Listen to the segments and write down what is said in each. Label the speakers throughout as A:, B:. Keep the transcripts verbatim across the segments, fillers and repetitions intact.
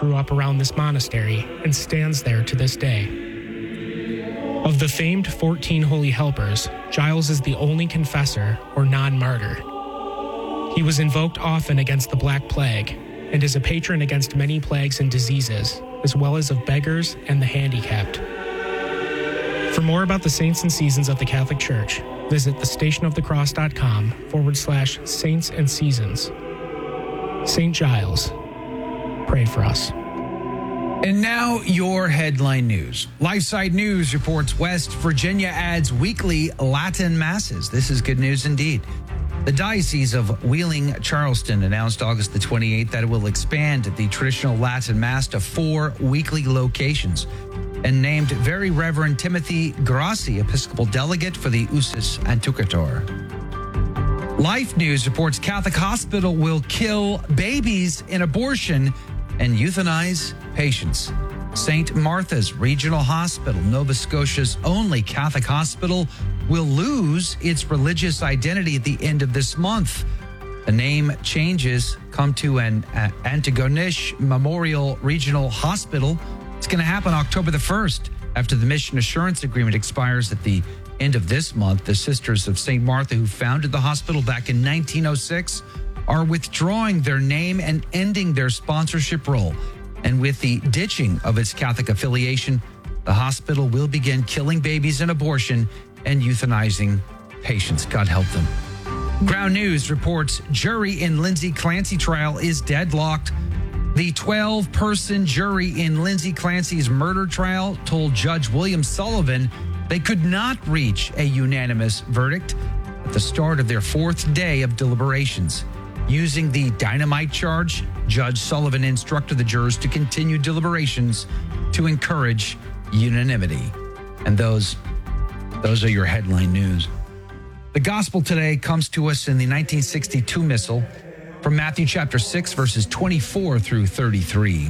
A: grew up around this monastery and stands there to this day. Of the famed fourteen Holy Helpers, Giles is the only confessor or non-martyr. He was invoked often against the Black Plague and is a patron against many plagues and diseases, as well as of beggars and the handicapped. For more about the saints and seasons of the Catholic Church, visit thestationofthecross.com forward slash saints and seasons. Saint Giles, pray for us.
B: And now your headline news. LifeSite News reports West Virginia adds weekly Latin masses. This is good news indeed. The Diocese of Wheeling-Charleston announced August the twenty-eighth that it will expand the traditional Latin Mass to four weekly locations and named Very Reverend Timothy Grassi Episcopal Delegate for the Usus Antiquator. Life News reports Catholic Hospital will kill babies in abortion and euthanize patients. Saint Martha's Regional Hospital, Nova Scotia's only Catholic hospital, will lose its religious identity at the end of this month. The name changes come to an uh, Antigonish Memorial Regional Hospital. It's going to happen October the first after the mission assurance agreement expires at the end of this month. The Sisters of Saint Martha, who founded the hospital back in nineteen oh six, are withdrawing their name and ending their sponsorship role. And with the ditching of its Catholic affiliation, the hospital will begin killing babies in abortion and euthanizing patients. God help them. Ground News reports jury in Lindsay Clancy trial is deadlocked. The twelve-person jury in Lindsay Clancy's murder trial told Judge William Sullivan they could not reach a unanimous verdict at the start of their fourth day of deliberations. Using the dynamite charge, Judge Sullivan instructed the jurors to continue deliberations to encourage unanimity. And those, those are your headline news. The gospel today comes to us in the nineteen sixty-two Missal from Matthew chapter six, verses twenty-four through thirty-three.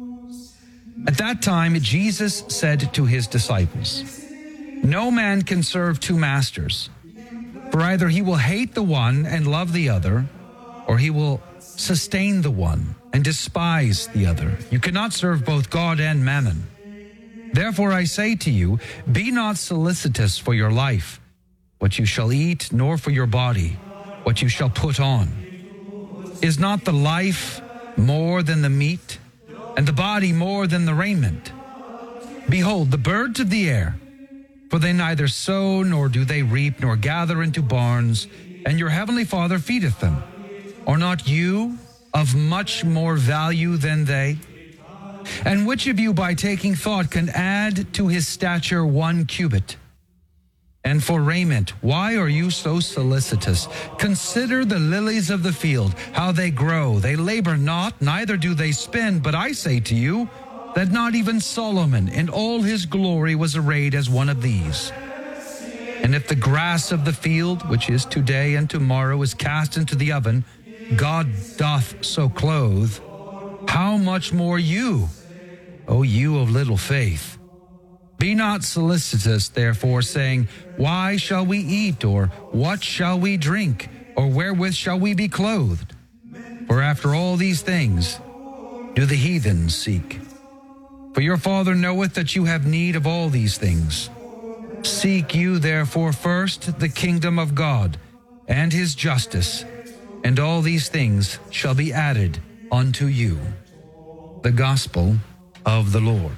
B: At that time, Jesus said to his disciples, "No man can serve two masters, for either he will hate the one and love the other, or he will sustain the one and despise the other. You cannot serve both God and mammon. Therefore I say to you, be not solicitous for your life, what you shall eat, nor for your body, what you shall put on. Is not the life more than the meat, and the body more than the raiment? Behold, the birds of the air, for they neither sow, nor do they reap, nor gather into barns, and your heavenly Father feedeth them. Are not you of much more value than they? And which of you by taking thought can add to his stature one cubit? And for raiment, why are you so solicitous? Consider the lilies of the field, how they grow. They labor not, neither do they spin. But I say to you that not even Solomon in all his glory was arrayed as one of these. And if the grass of the field, which is today and tomorrow, is cast into the oven, God doth so clothe, how much more you, O you of little faith? Be not solicitous, therefore, saying, why shall we eat, or what shall we drink, or wherewith shall we be clothed? For after all these things do the heathens seek. For your Father knoweth that you have need of all these things. Seek you therefore first the kingdom of God and his justice, and all these things shall be added unto you." The Gospel of the Lord.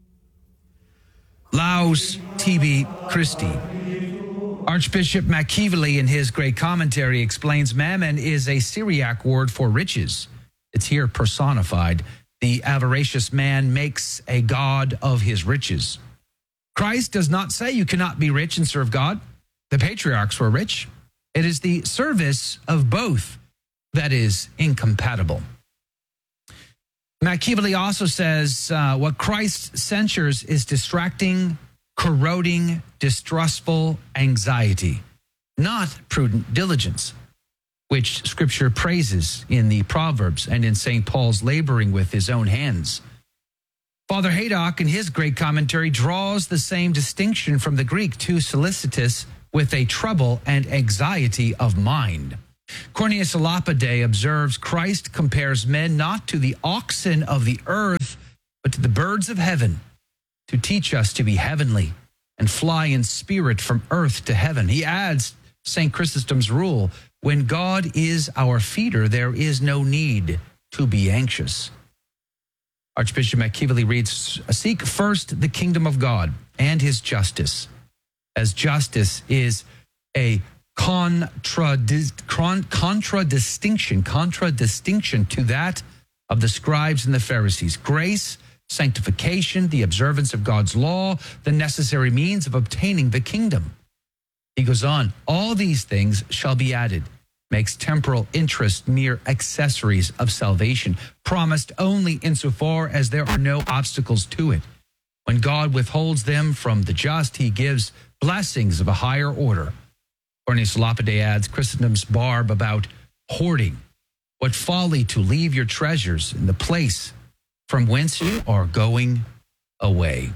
B: Laus tibi Christi. Archbishop McKeevely, in his great commentary, explains mammon is a Syriac word for riches. It's here personified. The avaricious man makes a god of his riches. Christ does not say you cannot be rich and serve God. The patriarchs were rich. It is the service of both that is incompatible. Machiavelli also says uh, what Christ censures is distracting, corroding, distrustful anxiety, not prudent diligence, which Scripture praises in the Proverbs and in Saint Paul's laboring with his own hands. Father Haydock, in his great commentary, draws the same distinction from the Greek, too solicitous, with a trouble and anxiety of mind. Cornelius a Lapide observes Christ compares men not to the oxen of the earth, to the birds of heaven to teach us to be heavenly and fly in spirit from earth to heaven. He adds Saint Chrysostom's rule, when God is our feeder, there is no need to be anxious. Archbishop McKeeverly reads, seek first the kingdom of God and his justice, as justice is a contradistinction, contradistinction, contradistinction to that of the scribes and the Pharisees. Grace, sanctification, the observance of God's law, the necessary means of obtaining the kingdom. He goes on, all these things shall be added, makes temporal interest mere accessories of salvation, promised only insofar as there are no obstacles to it. When God withholds them from the just, he gives blessings of a higher order. Cornelius Lapide adds Christendom's barb about hoarding. What folly to leave your treasures in the place from whence you are going away.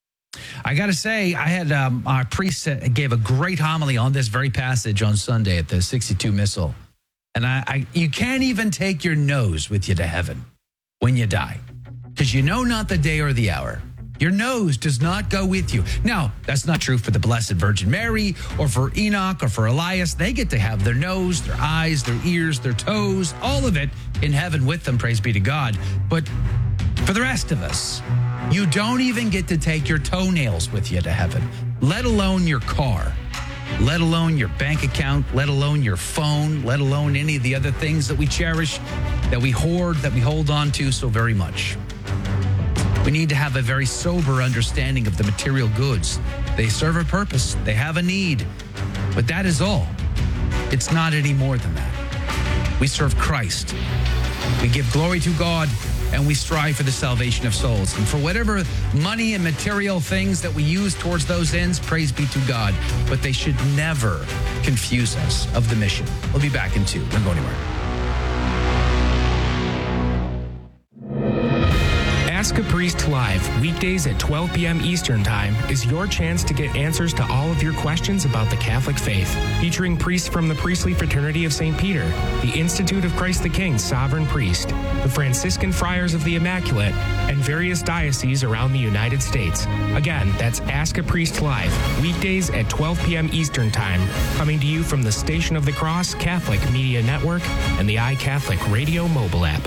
B: I got to say, I had um, our priest gave a great homily on this very passage on Sunday at the sixty-two Missal. And I, I you can't even take your nose with you to heaven when you die, because you know not the day or the hour. Your nose does not go with you. Now, that's not true for the Blessed Virgin Mary or for Enoch or for Elias. They get to have their nose, their eyes, their ears, their toes, all of it in heaven with them, praise be to God. But for the rest of us, you don't even get to take your toenails with you to heaven, let alone your car, let alone your bank account, let alone your phone, let alone any of the other things that we cherish, that we hoard, that we hold on to so very much. We need to have a very sober understanding of the material goods. They serve a purpose. They have a need. But that is all. It's not any more than that. We serve Christ. We give glory to God, and we strive for the salvation of souls. And for whatever money and material things that we use towards those ends, praise be to God. But they should never confuse us of the mission. We'll be back in two. Don't go anywhere.
A: Ask a Priest Live, weekdays at twelve p.m. Eastern Time, is your chance to get answers to all of your questions about the Catholic faith. Featuring priests from the Priestly Fraternity of Saint Peter, the Institute of Christ the King Sovereign Priest, the Franciscan Friars of the Immaculate, and various dioceses around the United States. Again, that's Ask a Priest Live, weekdays at twelve p.m. Eastern Time, coming to you from the Station of the Cross Catholic Media Network and the iCatholic Radio mobile app.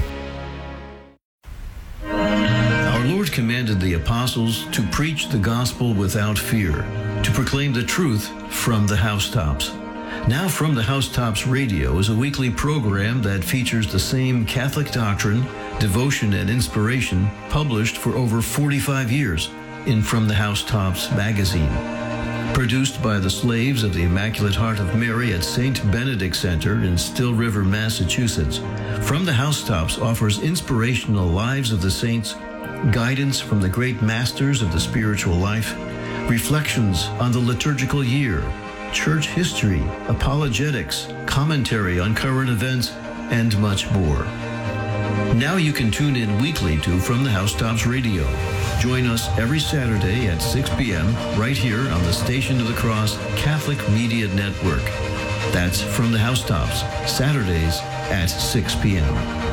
C: Our Lord commanded the apostles to preach the gospel without fear, to proclaim the truth from the housetops. Now From the Housetops Radio is a weekly program that features the same Catholic doctrine, devotion, and inspiration published for over forty-five years in From the Housetops magazine. Produced by the slaves of the Immaculate Heart of Mary at Saint Benedict Center in Still River, Massachusetts, From the Housetops offers inspirational lives of the saints, guidance from the great masters of the spiritual life, reflections on the liturgical year, church history, apologetics, commentary on current events, and much more. Now you can tune in weekly to From the Housetops Radio. Join us every Saturday at six p.m. right here on the Station of the Cross Catholic Media Network. That's From the Housetops, Saturdays at six p.m.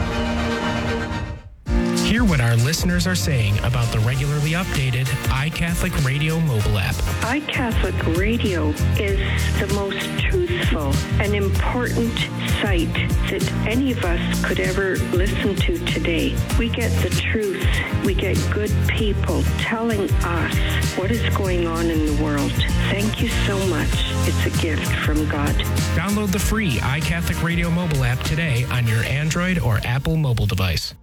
A: Hear what our listeners are saying about the regularly updated iCatholic Radio mobile app.
D: iCatholic Radio is the most truthful and important site that any of us could ever listen to today. We get the truth. We get good people telling us what is going on in the world. Thank you so much. It's a gift from God.
A: Download the free iCatholic Radio mobile app today on your Android or Apple mobile device.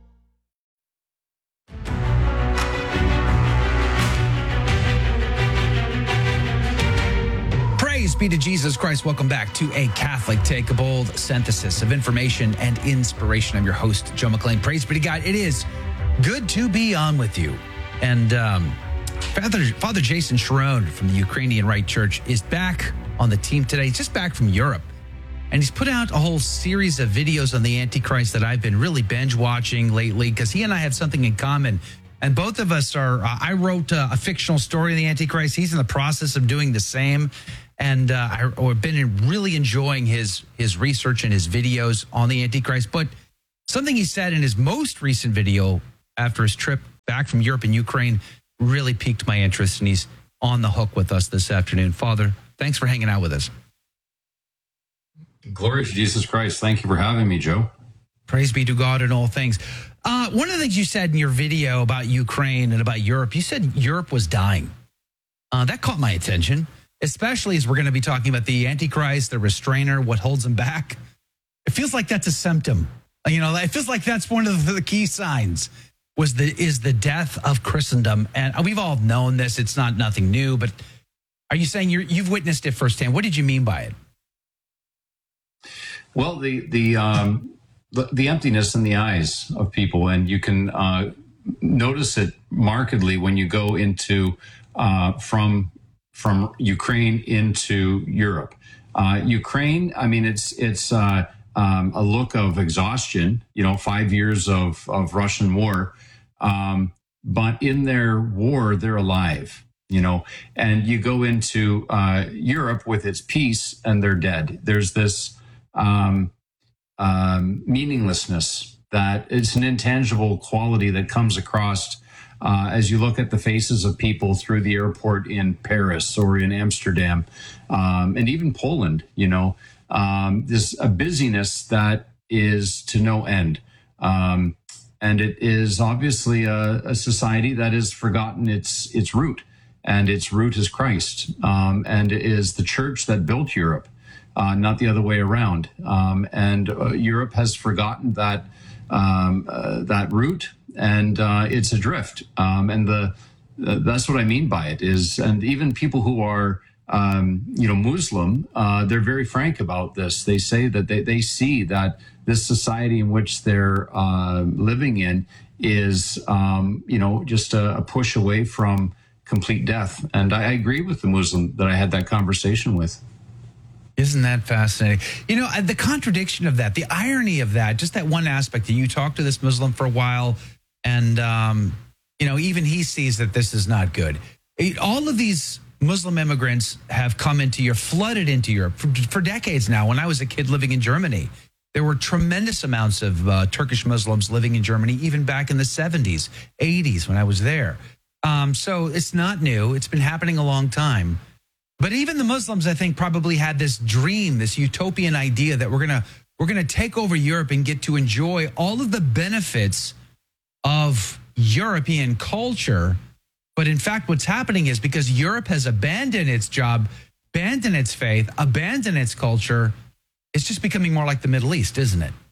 B: Praise be to Jesus Christ. Welcome back to A Catholic Take, a bold synthesis of information and inspiration. I'm your host, Joe McLean. Praise be to God. It is good to be on with you. And um, Father, Father Jason Sharon from the Ukrainian Rite Church is back on the team today. He's just back from Europe. And he's put out a whole series of videos on the Antichrist that I've been really binge watching lately, because he and I have something in common. And both of us are, uh, I wrote uh, a fictional story of the Antichrist. He's in the process of doing the same. And uh, I, I've been really enjoying his his research and his videos on the Antichrist. But something he said in his most recent video after his trip back from Europe and Ukraine really piqued my interest, and he's on the hook with us this afternoon. Father, thanks for hanging out with us.
E: Glory to Jesus Christ. Thank you for having me, Joe.
B: Praise be to God in all things. Uh, one of the things you said in your video about Ukraine and about Europe, you said Europe was dying. Uh, that caught my attention, especially as we're going to be talking about the Antichrist, the restrainer, what holds him back. It feels like that's a symptom. You know, it feels like that's one of the key signs was the is the death of Christendom. And we've all known this. It's not nothing new. But are you saying you're, you've witnessed it firsthand? What did you mean by it?
E: Well, the the um, the, the emptiness in the eyes of people, and you can uh, notice it markedly when you go into uh, from from Ukraine into Europe. Uh, Ukraine, I mean, it's it's uh, um, a look of exhaustion. You know, five years of of Russian war, um, but in their war, they're alive. You know, and you go into uh, Europe with its peace, and they're dead. There's this. Um, um, meaninglessness, that it's an intangible quality that comes across uh, as you look at the faces of people through the airport in Paris or in Amsterdam, um, and even Poland. You know, um, there's a busyness that is to no end. Um, and it is obviously a, a society that has forgotten its its root, and its root is Christ, um, and it is the church that built Europe. Uh, not the other way around. Um, and uh, Europe has forgotten that um, uh, that root, and uh, it's adrift. Um, and the uh, that's what I mean by it is, and even people who are um, you know Muslim, uh, they're very frank about this. They say that they they see that this society in which they're uh, living in is um, you know just a, a push away from complete death. And I, I agree with the Muslim that I had that conversation with.
B: Isn't that fascinating? You know, the contradiction of that, the irony of that, just that one aspect that you talk to this Muslim for a while, and, um, you know, even he sees that this is not good. It, all of these Muslim immigrants have come into Europe, flooded into Europe for, for decades now. When I was a kid living in Germany, there were tremendous amounts of uh, Turkish Muslims living in Germany, even back in the seventies, eighties when I was there. Um, so it's not new. It's been happening a long time. But even the Muslims, I think, probably had this dream, this utopian idea that we're gonna we're gonna take over Europe and get to enjoy all of the benefits of European culture. But in fact, what's happening is because Europe has abandoned its job, abandoned its faith, abandoned its culture, it's just becoming more like the Middle East, isn't it?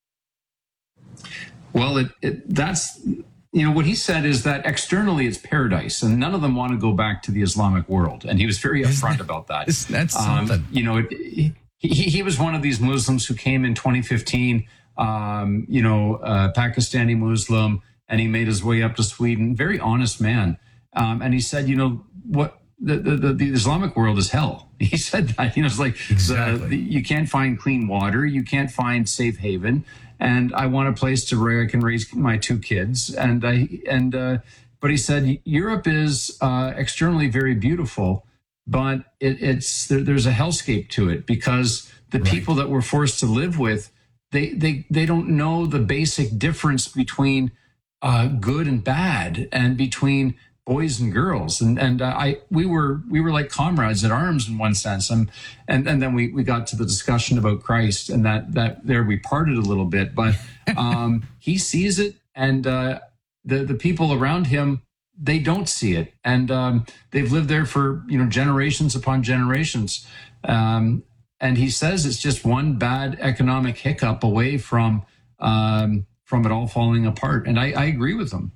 E: Well, it, it that's. You know, what he said is that externally it's paradise, and none of them want to go back to the Islamic world. And he was very upfront that, about that.
B: That's something.
E: Um, you know, it, he, he was one of these Muslims who came in twenty fifteen, um, you know, uh, Pakistani Muslim, and he made his way up to Sweden. Very honest man. Um, and he said, you know, what the, the, the Islamic world is hell. He said that, you know, it's like
B: exactly.
E: the, the, you can't find clean water. You can't find safe haven. And I want a place to where I can raise my two kids. And I and uh, but he said Europe is uh, externally very beautiful, but it, it's there, there's a hellscape to it because the right. people that we're forced to live with, they they they don't know the basic difference between uh, good and bad, and between boys and girls, and and uh, I we were we were like comrades at arms in one sense, and and and then we, we got to the discussion about Christ, and that that there we parted a little bit, but um, he sees it, and uh, the the people around him, they don't see it, and um, they've lived there for you know generations upon generations, um, and he says it's just one bad economic hiccup away from um, from it all falling apart, and I, I agree with him.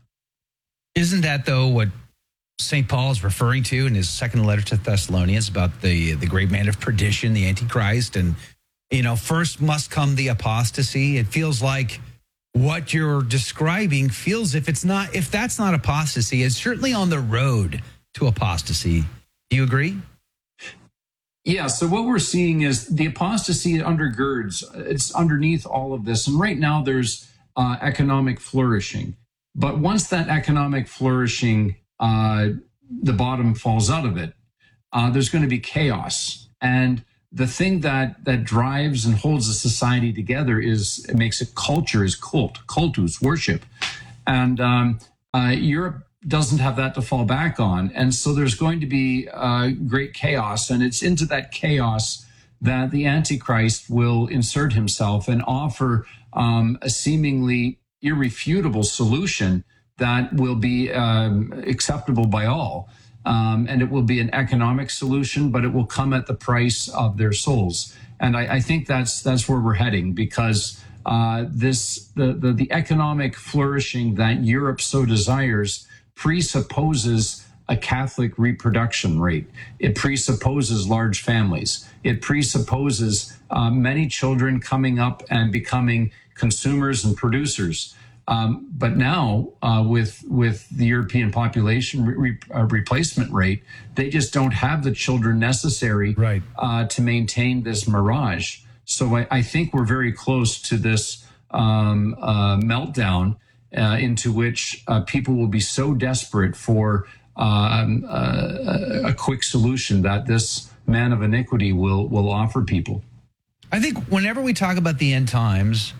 B: Isn't that, though, what Saint Paul is referring to in his second letter to Thessalonians about the, the great man of perdition, the Antichrist? And, you know, first must come the apostasy. It feels like what you're describing feels if it's not, if that's not apostasy, it's certainly on the road to apostasy. Do you agree?
E: Yeah, so what we're seeing is the apostasy undergirds, it's underneath all of this. And right now there's uh, economic flourishing. But once that economic flourishing, uh, the bottom falls out of it, uh, there's going to be chaos. And the thing that that drives and holds a society together is, it makes a culture, is cult, cultus, worship. And um, uh, Europe doesn't have that to fall back on. And so there's going to be uh, great chaos. And it's into that chaos that the Antichrist will insert himself and offer um, a seemingly irrefutable solution that will be um, acceptable by all. Um, and it will be an economic solution, but it will come at the price of their souls. And I, I think that's that's where we're heading, because uh, this the, the the economic flourishing that Europe so desires presupposes a Catholic reproduction rate. It presupposes large families. It presupposes uh, many children coming up and becoming consumers and producers. Um, but now, uh, with with the European population re- re- uh, replacement rate, they just don't have the children necessary
B: right.
E: uh, to maintain this mirage. So I, I think we're very close to this um, uh, meltdown uh, into which uh, people will be so desperate for um, uh, a quick solution that this man of iniquity will will offer people.
B: I think whenever we talk about the end times,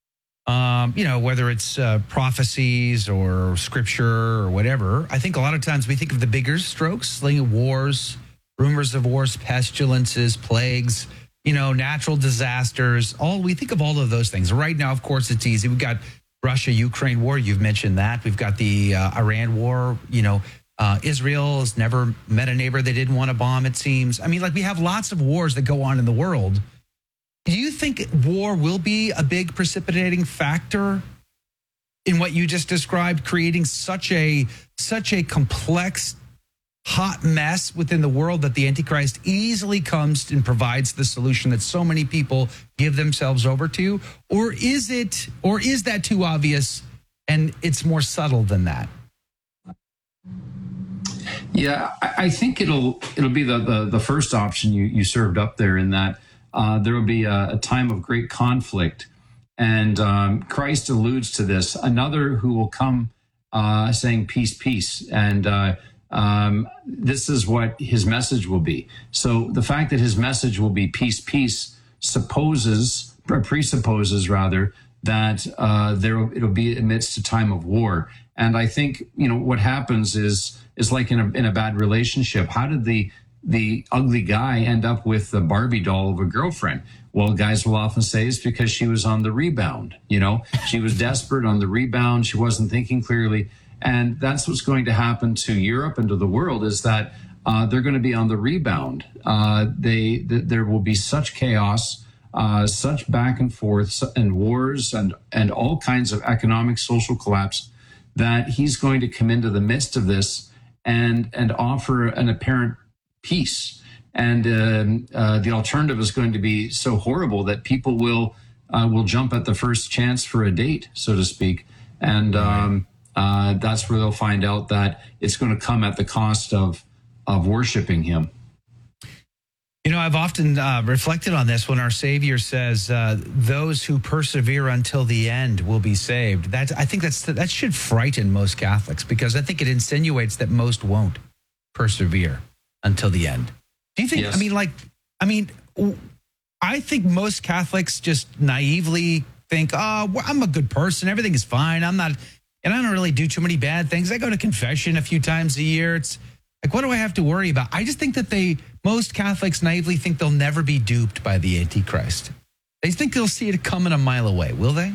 B: Um, you know, whether it's uh, prophecies or scripture or whatever, I think a lot of times we think of the bigger strokes, like wars, rumors of wars, pestilences, plagues, you know, natural disasters. All we think of all of those things. Right now, of course, it's easy. We've got Russia-Ukraine war. You've mentioned that. We've got the uh, Iran war. You know, uh, Israel has never met a neighbor they didn't want to bomb, it seems. I mean, like we have lots of wars that go on in the world. Do you think war will be a big precipitating factor in what you just described, creating such a such a complex, hot mess within the world that the Antichrist easily comes and provides the solution that so many people give themselves over to? Or is it, or is that too obvious and it's more subtle than that?
E: Yeah, I, I think it'll it'll be the, the the first option you you served up there, in that Uh, there will be a, a time of great conflict. And um, Christ alludes to this. Another who will come uh, saying, peace, peace. And uh, um, this is what his message will be. So the fact that his message will be peace, peace supposes, or presupposes rather, that uh, there it'll be amidst a time of war. And I think, you know, what happens is is like in a in a bad relationship. How did the the ugly guy end up with the Barbie doll of a girlfriend? Well, guys will often say it's because she was on the rebound. You know, she was desperate on the rebound. She wasn't thinking clearly. And that's what's going to happen to Europe and to the world, is that uh, they're going to be on the rebound. Uh, they th- there will be such chaos, uh, such back and forth and wars and, and all kinds of economic, social collapse, that he's going to come into the midst of this and, and offer an apparent peace. And um, uh, the alternative is going to be so horrible that people will uh, will jump at the first chance for a date, so to speak. And um, uh, that's where they'll find out that it's going to come at the cost of of worshiping him.
B: You know, I've often uh, reflected on this when our Savior says, uh, those who persevere until the end will be saved. That, I think that's that should frighten most Catholics, because I think it insinuates that most won't persevere until the end. Do you think, yes. I mean, like, I mean, I think most Catholics just naively think, oh, well, I'm a good person. Everything is fine. I'm not, and I don't really do too many bad things. I go to confession a few times a year. It's like, what do I have to worry about? I just think that they, most Catholics naively think they'll never be duped by the Antichrist. They think they'll see it coming a mile away. Will they?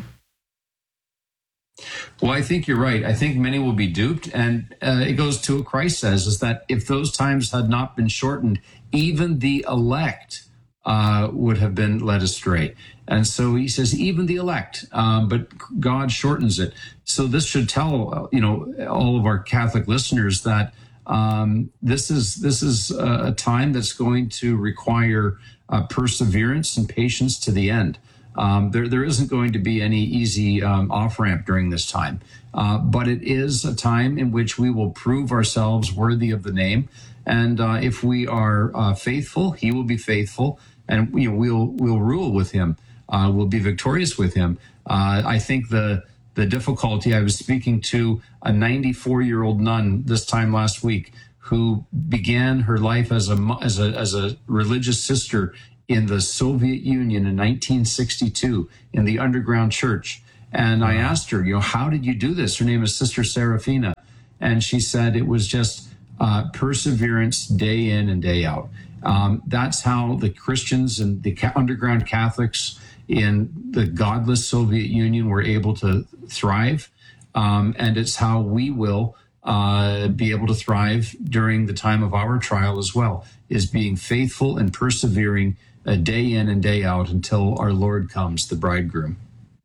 E: Well, I think you're right. I think many will be duped. And uh, it goes to what Christ says, is that if those times had not been shortened, even the elect uh, would have been led astray. And so he says, even the elect, um, but God shortens it. So this should tell, you know, all of our Catholic listeners that um, this is this is a time that's going to require uh, perseverance and patience to the end. Um, there, there isn't going to be any easy um, off-ramp during this time, uh, but it is a time in which we will prove ourselves worthy of the name. And uh, if we are uh, faithful, he will be faithful, and you know, we'll we'll rule with him. Uh, we'll be victorious with him. Uh, I think the the difficulty. I was speaking to a ninety-four-year-old nun this time last week who began her life as a as a as a religious sister in the Soviet Union in nineteen sixty-two in the underground church. And I asked her, you know, how did you do this? Her name is Sister Serafina. And she said it was just uh, perseverance day in and day out. Um, that's how the Christians and the underground Catholics in the godless Soviet Union were able to thrive. Um, and it's how we will uh, be able to thrive during the time of our trial as well, is being faithful and persevering uh, day in and day out until our Lord comes, the bridegroom.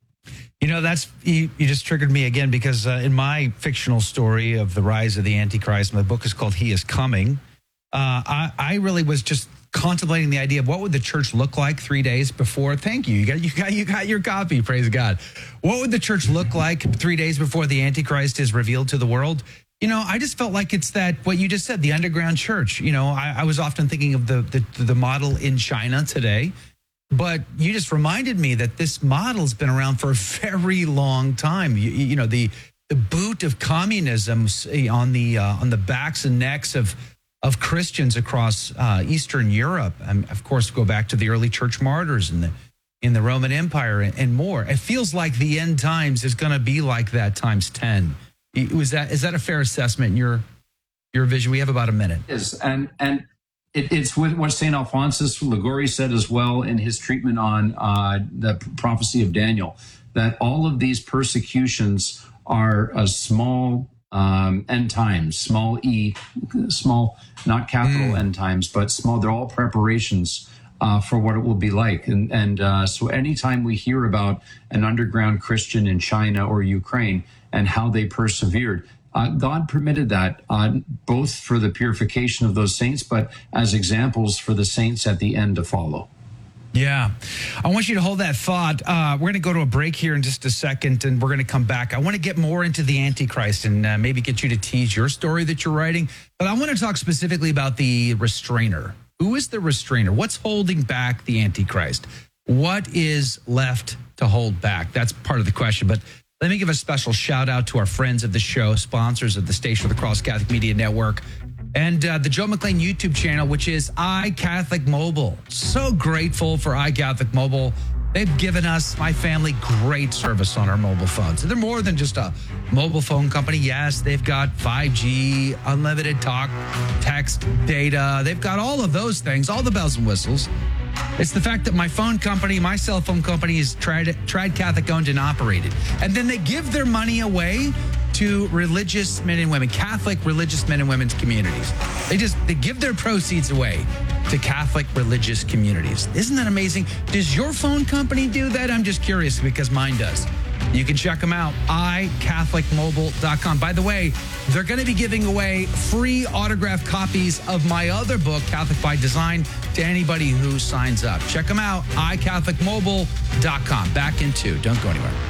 B: You know, that's you, you just triggered me again, because uh, in my fictional story of the rise of the Antichrist, my book is called He is Coming. Uh, I, I really was just contemplating the idea of what would the church look like three days before. Thank you. You got you got you got your copy. Praise God. What would the church look like three days before the Antichrist is revealed to the world? You know, I just felt like it's that what you just said, the underground church. You know, I, I was often thinking of the, the the model in China today, but you just reminded me that this model's been around for a very long time. You, you know, the the boot of communism on the uh, on the backs and necks of of Christians across uh, Eastern Europe, and of course, go back to the early church martyrs in the in the Roman Empire and, and more. It feels like the end times is going to be like that times ten. Was that is that a fair assessment in your your vision? We have about a minute.
E: It is, and and it, it's with what Saint Alphonsus Liguori said as well in his treatment on uh, the prophecy of Daniel, that all of these persecutions are a small um, end times, small e, small, not capital mm. end times, but small. They're all preparations uh, for what it will be like. And, and uh, so anytime we hear about an underground Christian in China or Ukraine and how they persevered, uh, God permitted that uh, both for the purification of those saints, but as examples for the saints at the end to follow.
B: Yeah. I want you to hold that thought. Uh, we're going to go to a break here in just a second, and we're going to come back. I want to get more into the Antichrist and uh, maybe get you to tease your story that you're writing. But I want to talk specifically about the restrainer. Who is the restrainer? What's holding back the Antichrist? What is left to hold back? That's part of the question. But let me give a special shout out to our friends of the show, sponsors of the station of the Cross Catholic Media Network, and uh, the Joe McLean YouTube channel, which is iCatholic Mobile. So grateful for iCatholic Mobile. They've given us, my family, great service on our mobile phones. They're more than just a mobile phone company. Yes, they've got five G, unlimited talk, text, data. They've got all of those things, all the bells and whistles. It's the fact that my phone company, my cell phone company is tried, tried Catholic owned and operated. And then they give their money away to religious men and women, Catholic religious men and women's communities. They just, they give their proceeds away to Catholic religious communities. Isn't that amazing? Does your phone company do that? I'm just curious because mine does. You can check them out, i catholic mobile dot com. By the way, they're going to be giving away free autographed copies of my other book, Catholic by Design, to anybody who signs up. Check them out, i catholic mobile dot com. Back in two. Don't go anywhere.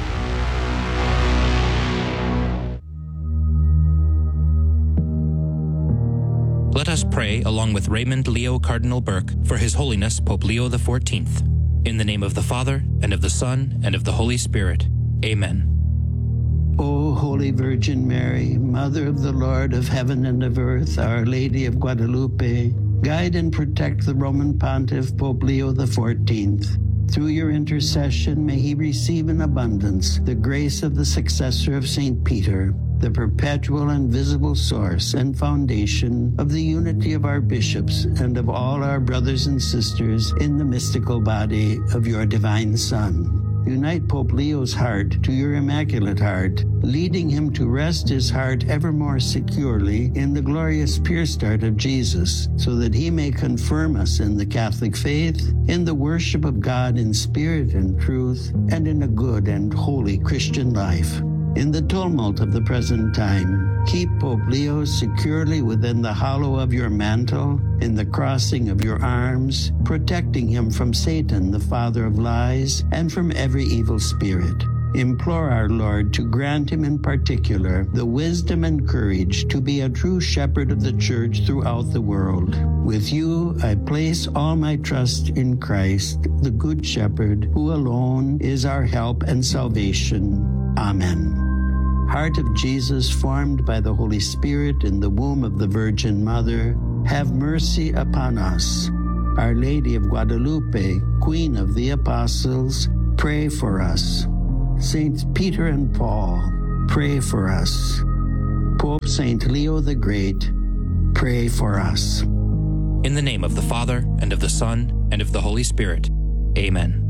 F: Let us pray along with Raymond Leo Cardinal Burke for His Holiness Pope Leo the fourteenth. In the name of the Father, and of the Son, and of the Holy Spirit. Amen.
G: O Holy Virgin Mary, Mother of the Lord of heaven and of earth, Our Lady of Guadalupe, guide and protect the Roman Pontiff Pope Leo the fourteenth. Through your intercession, may he receive in abundance the grace of the successor of Saint Peter, the perpetual and visible source and foundation of the unity of our bishops and of all our brothers and sisters in the mystical body of your divine Son. Unite Pope Leo's heart to your Immaculate Heart, leading him to rest his heart ever more securely in the glorious pure start of Jesus, so that he may confirm us in the Catholic faith, in the worship of God in spirit and truth, and in a good and holy Christian life. In the tumult of the present time, keep Pope Leo securely within the hollow of your mantle, in the crossing of your arms, protecting him from Satan, the father of lies, and from every evil spirit. Implore our Lord to grant him in particular the wisdom and courage to be a true shepherd of the Church throughout the world. With you, I place all my trust in Christ, the Good Shepherd, who alone is our help and salvation. Amen. Heart of Jesus, formed by the Holy Spirit in the womb of the Virgin Mother, have mercy upon us. Our Lady of Guadalupe, Queen of the Apostles, pray for us. Saints Peter and Paul, pray for us. Pope Saint Leo the Great, pray for us.
F: In the name of the Father, and of the Son, and of the Holy Spirit. Amen.